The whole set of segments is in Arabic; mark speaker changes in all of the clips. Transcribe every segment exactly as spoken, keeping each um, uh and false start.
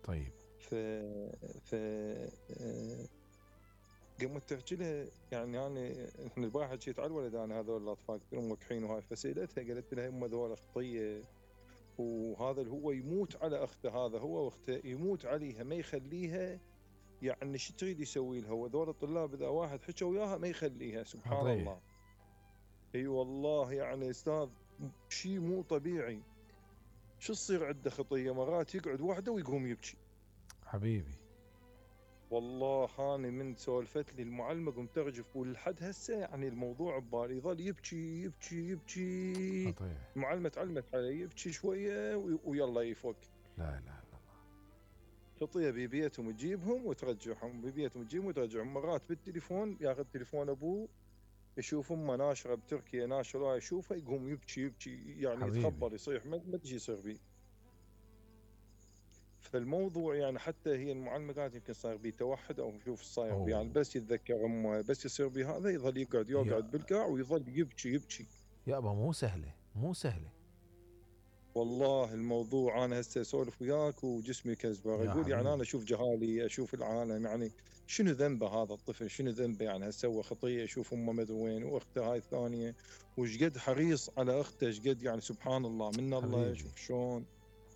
Speaker 1: طيب.
Speaker 2: ف ف آه، قامت تحكي له يعني انا احنا البارحه حكيت على الولد انا هذول الاطفال قلت لهم وكحين وهاي، فسالتها قالت لها هم ذولا خطيه، وهذا اللي هو يموت على اخته، هذا هو واخته يموت عليها ما يخليها، يعني شو تريد يسوي لها؟ وذول الطلاب اذا واحد حكى وياها ما يخليها، سبحان
Speaker 1: خطيه.
Speaker 2: الله. اي والله يعني استاذ شيء مو طبيعي. شو تصير عنده خطيه مرات يقعد وحده ويقوم يبكي.
Speaker 1: حبيبي.
Speaker 2: والله هاني من سولفت لي المعلمه قمت ارجف، ولحد هسه يعني الموضوع ببالي، يظل يبكي يبكي يبكي.
Speaker 1: خطيه.
Speaker 2: المعلمه تعلمت عليه يبكي شويه وي- ويلا يفك.
Speaker 1: لا اله الا الله.
Speaker 2: خطيه ببيتهم تجيبهم وترجعهم، ببيتهم تجيبهم وترجعهم. مرات بالتليفون ياخذ تليفون ابوه يشوف امه ناشره بتركيا ناشره يشوفها يقوم يبكي يبكي يعني
Speaker 1: حبيبي.
Speaker 2: يتخبر يصيح ما ما ادري شو يصير بيه. فالموضوع يعني حتى هي المعلمه قالت يمكن صاير بيه توحد او شوف ايش صاير بيه، يعني
Speaker 1: اوه.
Speaker 2: بس يتذكر امه بس يصير بيه هذا يظل يقعد
Speaker 1: يا
Speaker 2: يقعد بالقاع ويظل يبكي يبكي.
Speaker 1: يابا مو سهله مو سهله.
Speaker 2: والله الموضوع انا هسه اسولف وياك وجسمي كزبر،
Speaker 1: يا
Speaker 2: اقول يعني انا
Speaker 1: حبيبي.
Speaker 2: اشوف جهالي اشوف العالم يعني شنو ذنبه هذا الطفل، شنو ذنبه يعني هسه سوى خطيه، اشوف امه مدري وين واخته هاي الثانيه، وش قد حريص على اخته، ايش قد يعني سبحان الله من الله
Speaker 1: حبيبي.
Speaker 2: شوف شلون.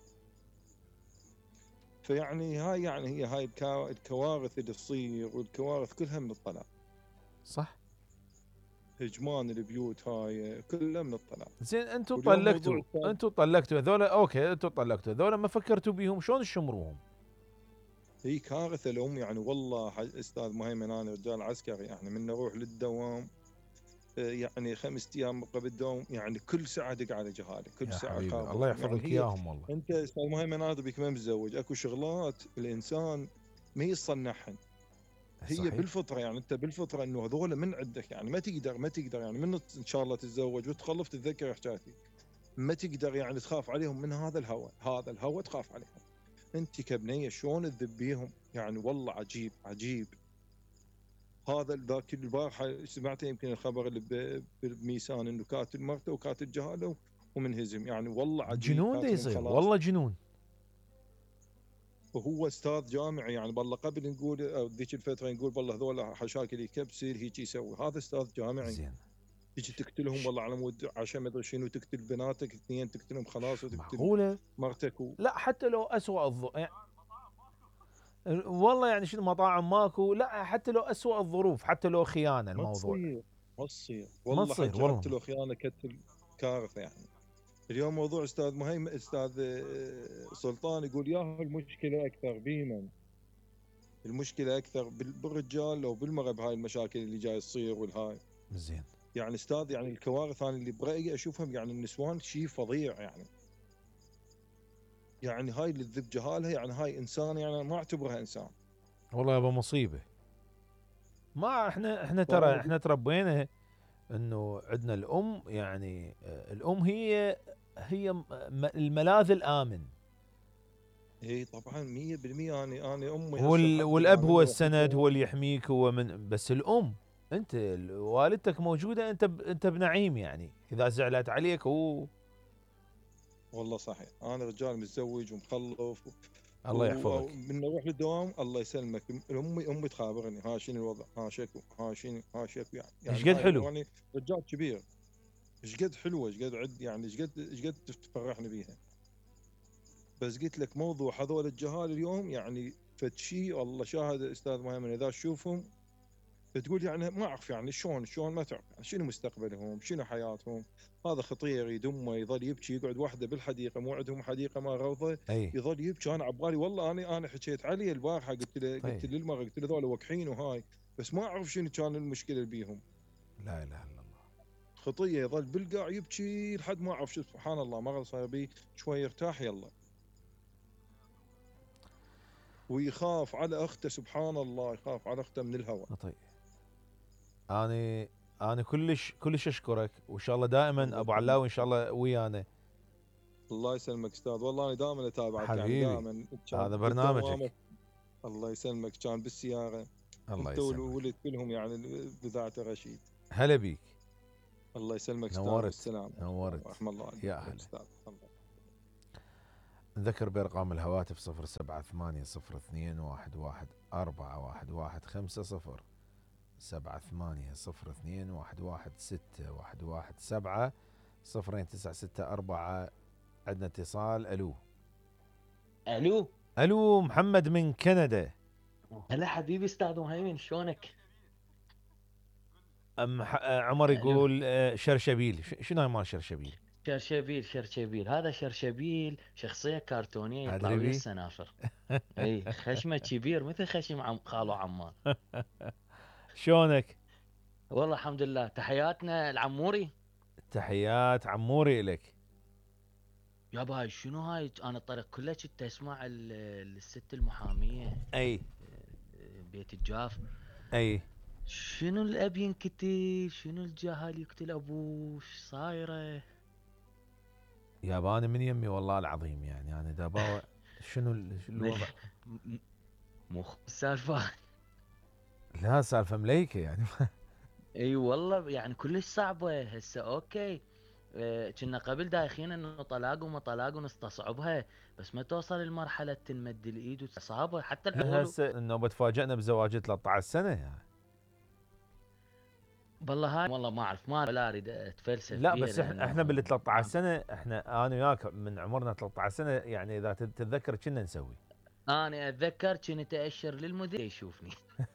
Speaker 2: فيعني هاي يعني هي هاي الكا- الكوارث اللي تصير، والكوارث كلها من الطلاق.
Speaker 1: صح.
Speaker 2: هجمان البيوت هاي كلها من الطلاق.
Speaker 1: زين انتم
Speaker 2: واليوم موضوع
Speaker 1: طلقتوا
Speaker 2: الثاني.
Speaker 1: انتم طلقتوا هذول، اوكي انتم طلقتوا هذول، ما فكرتوا بيهم شلون تشمروهم؟
Speaker 2: هي كارثه الام يعني والله ح- استاذ مهيمن انا رجال عسكري يعني من نروح للدوام، آه، يعني خمس ايام قبل الدوام يعني كل ساعه دق على جهالي، كل
Speaker 1: يا
Speaker 2: ساعه
Speaker 1: حبيبي الله
Speaker 2: خابرهم يعني
Speaker 1: يحفظك
Speaker 2: هي.
Speaker 1: اياهم والله.
Speaker 2: انت استاذ مهيمن هذا بك ما متزوج، اكو شغلات الانسان ما يصنعهن، هي
Speaker 1: صحيح.
Speaker 2: بالفطره يعني انت بالفطره انه هذول من عندك يعني ما تقدر ما تقدر يعني من ان شاء الله تتزوج وتخلف تتذكر حكايتي، ما تقدر يعني تخاف عليهم من هذا الهوى، هذا الهوى تخاف عليهم. انت كبنيه شلون تذبيهم يعني والله عجيب عجيب. هذا ذاك البارحه سمعت يمكن الخبر اللي ب- بميسان انه كاتل مرته وكاتل جهاله ومنهزم، يعني والله عجيب
Speaker 1: جنون ده
Speaker 2: كاتلهم
Speaker 1: يصير
Speaker 2: خلاص.
Speaker 1: والله جنون.
Speaker 2: وهو استاذ جامعي يعني بالله قبل نقول أو ذيك الفتره نقول والله هذول حشاكل يكبسر هيك يسوي، هذا استاذ جامعي
Speaker 1: زين.
Speaker 2: تجي تقتلهم
Speaker 1: ش-
Speaker 2: والله على مود عشان ما ادري شنو، تقتل بناتك اثنين تقتلهم خلاص
Speaker 1: ش-
Speaker 2: وتقتل
Speaker 1: معقوله؟
Speaker 2: مرتك و...
Speaker 1: لا حتى لو اسوء الظ... يعني والله يعني شنو مطاعم ماكو، لا حتى لو اسوء الظروف، حتى لو خيانه
Speaker 2: ما
Speaker 1: الموضوع.
Speaker 2: تصير ما تصير
Speaker 1: ما
Speaker 2: والله
Speaker 1: تصير
Speaker 2: حتى
Speaker 1: والله
Speaker 2: حتى
Speaker 1: ما.
Speaker 2: لو خيانه كتل كارثه يعني. اليوم موضوع استاذ مهيم استاذ آه، سلطان يقول ياهو المشكله اكثر بيمن، المشكله اكثر بال- بالرجال لو بالمراه بهاي المشاكل اللي جاي تصير والهاي.
Speaker 1: زين.
Speaker 2: يعني استاذ يعني الكوارث انا اللي برايي اشوفهم يعني النسوان شيء فظيع يعني. يعني هاي اللي تذب جهالها يعني هاي انسان يعني ما اعتبرها انسان.
Speaker 1: والله يابا مصيبه. ما احنا احنا ترى
Speaker 2: فانا
Speaker 1: احنا تربينا انه عندنا الام، يعني آه، الام هي هي م- م- الملاذ الامن.
Speaker 2: اي طبعا مية بالمية انا انا امي هسه
Speaker 1: وال
Speaker 2: لحد
Speaker 1: والاب
Speaker 2: الان
Speaker 1: هو
Speaker 2: اذا
Speaker 1: السند،
Speaker 2: رحت
Speaker 1: هو اللي يحميك، هو من بس الام. انت ال- والدتك موجوده، انت ب... انت بنعيم يعني اذا زعلت عليك هو.
Speaker 2: والله صحيح انا رجال متزوج ومخلف،
Speaker 1: الله يحفظك.
Speaker 2: ومن اروح للدوام الله يسلمك امي امي تخابرني ها شنو الوضع ها شكو ها شنو ها شكو يعني
Speaker 1: ايش
Speaker 2: يعني
Speaker 1: قد
Speaker 2: هاي
Speaker 1: حلو.
Speaker 2: يعني رجال كبير. ايش قد حلوه ايش قد عد يعني ايش قد ايش قد تفرحني بيها. بس قلت لك موضوع هذول الجهال اليوم يعني فد شيء والله شاهد استاذ مهيمن اذا تشوفهم بتقول يعني ما اعرف يعني شلون شلون ما تعرف يعني شنو مستقبلهم شنو حياتهم. هذا خطير يدمه يظل يبكي يقعد وحده بالحديقه مو عندهم حديقه ما روضه،
Speaker 1: اي.
Speaker 2: يظل يبكي. انا عبالي والله انا انا حكيت عليه البارحه قلت له قلت
Speaker 1: طيب.
Speaker 2: للمره قلت له ذولا وكحين وهاي، بس ما اعرف شنو كان المشكله بيهم.
Speaker 1: لا اله الا الله.
Speaker 2: خطيه يظل بالقاع يبكي لحد ما اعرف شو سبحان الله مره صار بي شوي يرتاح يلا. ويخاف على اخته سبحان الله يخاف على اخته من الهوى.
Speaker 1: طيب. انا انا كلش كلش اشكرك، وان شاء الله دائما
Speaker 2: الله
Speaker 1: ابو
Speaker 2: يسلمك
Speaker 1: علاوي ان شاء الله ويانا.
Speaker 2: الله يسلمك استاذ والله انا دائما اتابعك يعني
Speaker 1: حبيبي.
Speaker 2: دائما كان
Speaker 1: هذا برنامجك.
Speaker 2: بالدوام. الله يسلمك كان بالسياره
Speaker 1: الله
Speaker 2: انت
Speaker 1: يسلمك.
Speaker 2: والولد كلهم يعني بذات رشيد.
Speaker 1: هلا بيك.
Speaker 2: الله يسلمك استاذ
Speaker 1: نورت
Speaker 2: والسلام.
Speaker 1: نورت.
Speaker 2: رحم الله
Speaker 1: يا
Speaker 2: عليك
Speaker 1: هلا.
Speaker 2: استاذ الله.
Speaker 1: نذكر بأرقام الهواتف صفر سبعة ثمانية صفر اثنين واحد واحد أربعة واحد واحد خمسة صفر، سبعة ثمانية صفر اثنين واحد واحد ستة واحد واحد سبعة صفرين تسعة ستة أربعة. عندنا اتصال. ألو
Speaker 3: الو
Speaker 1: ألو محمد من كندا.
Speaker 3: هلا حبيبي استاذ مهيمن شلونك؟
Speaker 1: أم ح- عمر
Speaker 3: ألو.
Speaker 1: يقول آه، شرشبيل. ش- شنو هاي مال شرشبيل؟
Speaker 3: شرشبيل شرشبيل هذا شرشبيل شخصية كرتونية يطلع
Speaker 1: أدري
Speaker 3: ويا
Speaker 1: بيه.
Speaker 3: السنافر. اي خشمه كبير مثل خشم عم خالو عمار.
Speaker 1: شلونك؟
Speaker 3: والله الحمد لله. تحياتنا العموري.
Speaker 1: تحيات عموري إلك.
Speaker 3: يابا هاي شنو هاي؟ انا الطريق كله كنت اسمع ال- الست المحامية
Speaker 1: أي
Speaker 3: بيت الجاف.
Speaker 1: أي
Speaker 3: شنو الاب ينقتل؟ شنو الجهل يقتل ابوه؟ ايش صايره؟
Speaker 1: ياباني من يمي والله العظيم. يعني أنا دابا شنو ال- شو الوضع؟
Speaker 3: م- مو خ- السالفة.
Speaker 1: لا سالفة مليكة يعني.
Speaker 3: اي والله يعني كلش صعبة هسه. اوكي آه، كنا قبل دايخين انه طلاق وما طلاق ونستصعبها، بس ما توصل لمرحلة تنمد الايد وتصابه حتى الحلول.
Speaker 1: هسه النوبة تفاجئنا بزواج ثلاثة عشر سنة يعني.
Speaker 3: والله هاي والله ما اعرف، ما لا اريد اتفلسف
Speaker 1: لا
Speaker 3: فيها
Speaker 1: بس احنا
Speaker 3: لانه
Speaker 1: احنا بال ثلاثة عشر سنة، احنا انا وياك من عمرنا ثلاثة عشر سنة يعني اذا تت- تتذكر كنا نسوي.
Speaker 3: انا اتذكر كنت اشر للمدير يشوفني.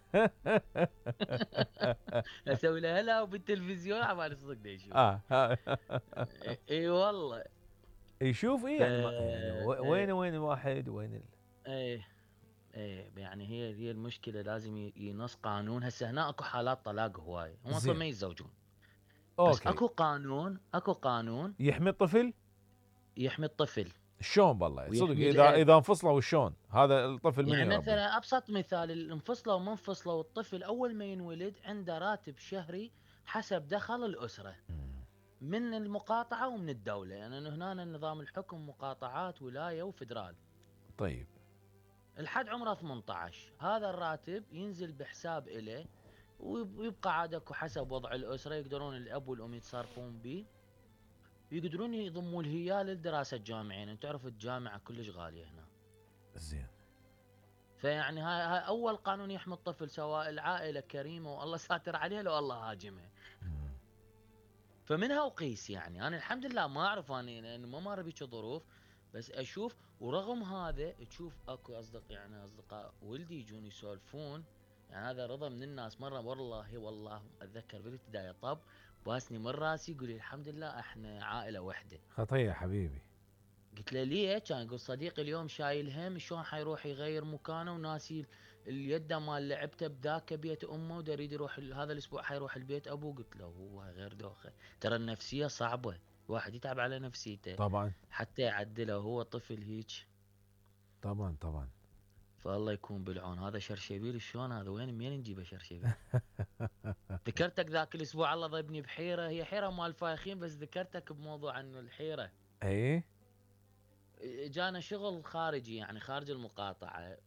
Speaker 3: اسوي له هلا وبالتلفزيون عمال الصدق يشوف.
Speaker 1: اه ها.
Speaker 3: اي إي والله.
Speaker 1: يشوف ايه
Speaker 3: ف...
Speaker 1: يعني, ما يعني و- وين
Speaker 3: إيه
Speaker 1: وين الواحد وين ال...
Speaker 3: ايه ايه يعني هي هي المشكله، لازم ي- ينص قانون. هسه هنا اكو حالات طلاق هواي، هم اصلا
Speaker 1: زين
Speaker 3: ما يتزوجون، بس
Speaker 1: اوكي.
Speaker 3: اكو قانون اكو قانون
Speaker 1: يحمي الطفل.
Speaker 3: يحمي الطفل
Speaker 1: شلون بالله صدق
Speaker 3: ويحمي
Speaker 1: اذا
Speaker 3: الاب.
Speaker 1: اذا انفصلوا شلون هذا الطفل من
Speaker 3: يعني
Speaker 1: يربيه؟
Speaker 3: مثلا ابسط مثال، الانفصلوا ومنفصلوا، الطفل اول ما ينولد عنده راتب شهري حسب دخل الاسره
Speaker 1: مم.
Speaker 3: من المقاطعه ومن الدوله. يعني هنا نظام الحكم مقاطعات ولايه وفدرال.
Speaker 1: طيب
Speaker 3: الحد عمره ثمانية عشر، هذا الراتب ينزل بحساب إله ويبقى عاد اكو حسب وضع الاسره يقدرون الاب والام يتصرفون به، يقدرون يضموا الهيال للدراسه الجامعيه. انت تعرف الجامعه كلش غاليه هنا.
Speaker 1: زين.
Speaker 3: فيعني هاي, هاي اول قانون يحمي الطفل، سواء العائله كريمه والله ساتر عليها لو الله هاجمها.
Speaker 1: مم.
Speaker 3: فمنها وقيس. يعني انا الحمد لله ما اعرف اني لانه ما مر بيك ظروف، بس اشوف. ورغم هذا تشوف اكو اصدق يعني اصدقاء ولدي يجون يسولفون. يعني هذا رضا من الناس مره والله والله اتذكر بالابتدائي طب باسني من راسي يقول لي الحمد لله احنا عائله وحده.
Speaker 1: خطيه حبيبي.
Speaker 3: قلت له ليه؟ كان يقول صديقي اليوم شايل هم شلون حيروح يغير مكانه وناسي اليد مال لعبته بذاك بيت امه ودا يريد يروح هذا الاسبوع حيروح البيت ابوه. قلت له هو غير دوخه، ترى النفسيه صعبه، واحد يتعب على نفسيته
Speaker 1: طبعا
Speaker 3: حتى يعدله، هو طفل هيك.
Speaker 1: طبعا طبعا.
Speaker 3: فالله يكون بالعون. هذا شرشبيل شلون هذا؟ وين منين نجيبه شرشبيل؟ ذكرتك ذاك الاسبوع الله ضربني بحيره، هي حيره مال فايخين، بس ذكرتك بموضوع انه الحيره.
Speaker 1: ايه
Speaker 3: جانا شغل خارجي يعني خارج المقاطعه،